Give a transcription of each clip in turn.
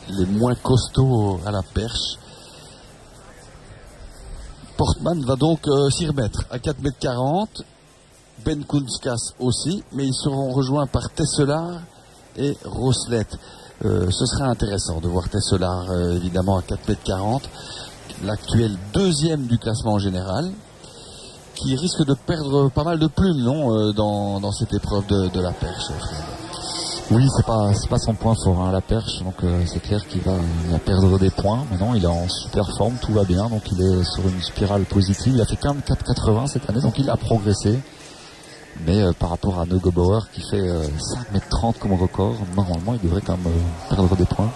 les moins costauds à la perche. Portman va donc s'y remettre à 4,40 m. Ben Kountskas aussi, mais ils seront rejoints par Tesselar et Roslet. Ce sera intéressant de voir Tesselar évidemment à 4,40 m, l'actuel deuxième du classement général, qui risque de perdre pas mal de plumes, non, dans cette épreuve de la perche. Oui, c'est pas son point fort, hein, la perche, donc c'est clair qu'il va perdre des points. Maintenant, il est en super forme, tout va bien, donc il est sur une spirale positive. Il a fait quand même 4,80 cette année, donc il a progressé. Mais par rapport à Neugebauer qui fait 5,30 m comme record, normalement il devrait quand même perdre des points.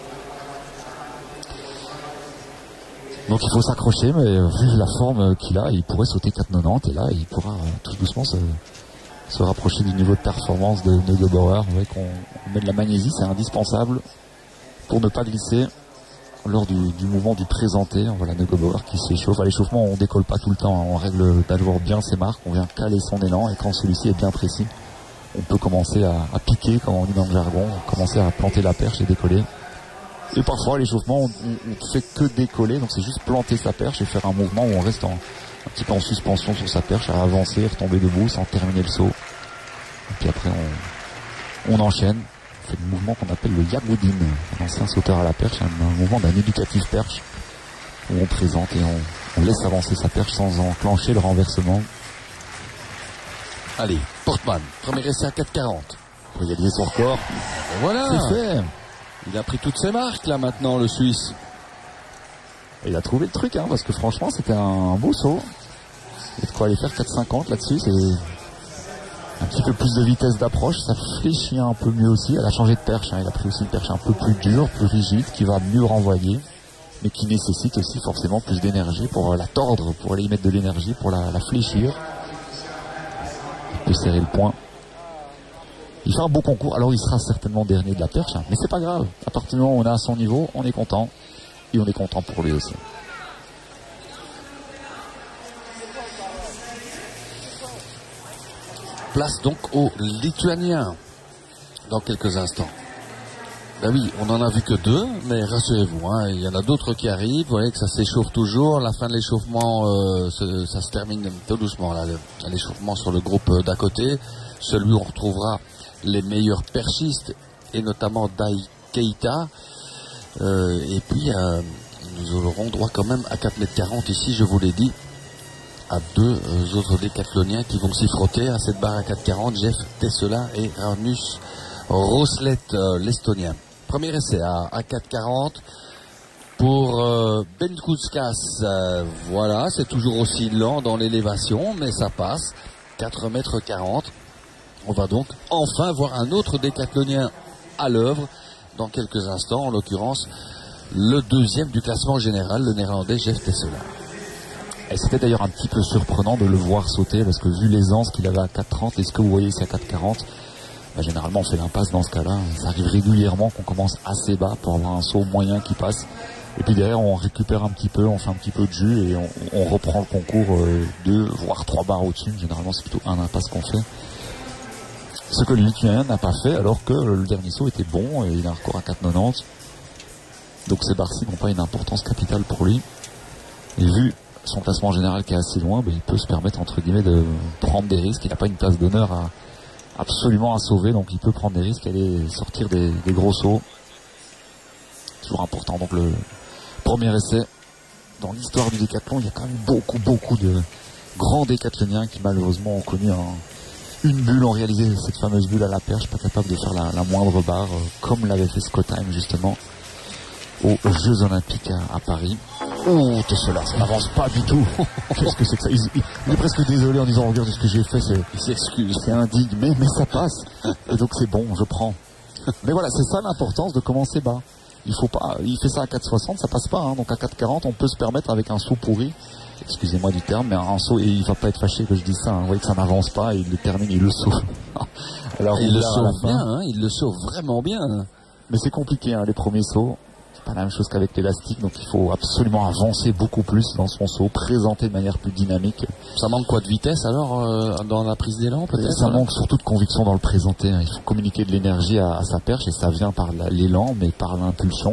Donc il faut s'accrocher, mais vu la forme qu'il a, il pourrait sauter 4,90 et là il pourra tout doucement se rapprocher du niveau de performance de Neugebauer. Vous voyez qu'on met de la magnésie, c'est indispensable pour ne pas glisser lors du mouvement du présenté. Voilà Neugebauer qui s'échauffe. À l'échauffement, on décolle pas tout le temps, hein. On règle d'abord bien ses marques, on vient caler son élan et quand celui-ci est bien précis, on peut commencer à piquer, comme on dit dans le jargon, commencer à planter la perche et décoller. Et parfois à l'échauffement, on fait que décoller, donc c'est juste planter sa perche et faire un mouvement où on reste un petit peu en suspension sur sa perche, à avancer, retomber debout sans terminer le saut. Et puis après on enchaîne. On fait le mouvement qu'on appelle le Yagoudin, un ancien sauteur à la perche, un mouvement d'un éducatif perche, où on présente et on laisse avancer sa perche sans enclencher le renversement. Allez, Portman, premier essai à 4,40. Pour égaliser son record. Et voilà, c'est fait. Il a pris toutes ses marques là maintenant, le Suisse. Et il a trouvé le truc, hein, parce que franchement c'était un beau saut. Il y a de quoi aller faire 4,50 là-dessus, c'est un petit peu plus de vitesse d'approche, ça fléchit un peu mieux aussi. Elle a changé de perche, hein. Il a pris aussi une perche un peu plus dure, plus rigide, qui va mieux renvoyer, mais qui nécessite aussi forcément plus d'énergie pour la tordre, pour aller y mettre de l'énergie, pour la fléchir. Il peut serrer le point. Il fait un beau concours, alors il sera certainement dernier de la perche, hein, mais c'est pas grave. À partir du moment où on est à son niveau, on est content, et on est content pour lui aussi. Place donc aux Lituaniens dans quelques instants. Ben oui, on n'en a vu que deux, mais rassurez-vous, hein, il y en a d'autres qui arrivent. Vous voyez que ça s'échauffe toujours. La fin de l'échauffement, ça se termine tout doucement, là, l'échauffement sur le groupe d'à côté. Celui où on retrouvera les meilleurs perchistes, et notamment Dai Keita. Et puis, nous aurons droit quand même à 4,40 m ici, je vous l'ai dit, à deux autres décathloniens qui vont s'y frotter à cette barre à 4,40, Jeff Tesselar et Arnus Roslet, l'estonien. Premier essai à 4,40 pour Ben Kountskas. Voilà, c'est toujours aussi lent dans l'élévation, mais ça passe. 4,40 m. On va donc enfin voir un autre décathlonien à l'œuvre dans quelques instants, en l'occurrence le deuxième du classement général, le néerlandais Jeff Tesselar. Et c'était d'ailleurs un petit peu surprenant de le voir sauter, parce que vu l'aisance qu'il avait à 4,30, est-ce que vous voyez ici à 4,40, bah, généralement on fait l'impasse dans ce cas-là. Ça arrive régulièrement qu'on commence assez bas pour avoir un saut moyen qui passe. Et puis derrière on récupère un petit peu, on fait un petit peu de jus et on reprend le concours 2 voire 3 barres au-dessus. Généralement c'est plutôt un impasse qu'on fait. Ce que le Lituanien n'a pas fait, alors que le dernier saut était bon et il a un record à 4,90. Donc ces barres-ci n'ont pas une importance capitale pour lui. Et vu son classement général qui est assez loin, il peut se permettre entre guillemets de prendre des risques. Il n'a pas une place d'honneur absolument à sauver, donc il peut prendre des risques et aller sortir des gros sauts. Toujours important. Donc le premier essai dans l'histoire du décathlon, il y a quand même beaucoup de grands décathloniens qui malheureusement ont connu une bulle, ont réalisé cette fameuse bulle à la perche, pas capable de faire la moindre barre, comme l'avait fait Scott Time justement aux Jeux Olympiques à Paris. Oh, Tesselar, ça n'avance pas du tout. Qu'est-ce que c'est que ça? Il est presque désolé en disant, regarde ce que j'ai fait, il s'excuse, c'est indigne, mais ça passe. Et donc c'est bon, je prends. Mais voilà, c'est ça l'importance de commencer bas. Il fait ça à 4,60, ça passe pas, hein. Donc à 4,40, on peut se permettre avec un saut pourri, excusez-moi du terme, mais un saut, et il va pas être fâché que je dise ça, hein. Vous voyez que ça n'avance pas, et il le termine, il le sauve. Alors il le sauve bien, hein, il le sauve vraiment bien. Mais c'est compliqué, hein, les premiers sauts. Pas la même chose qu'avec l'élastique, donc il faut absolument avancer beaucoup plus dans son saut, présenter de manière plus dynamique. Ça manque quoi de vitesse alors dans la prise d'élan peut-être? Ça manque surtout de conviction dans le présenté, hein. Il faut communiquer de l'énergie à sa perche et ça vient par l'élan, mais par l'impulsion.